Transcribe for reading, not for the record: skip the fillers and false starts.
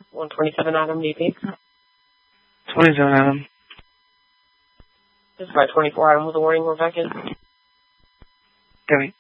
127 Adam, DP. 27 Adam. This is by 24 Adam with a warning, we're back in. Copy.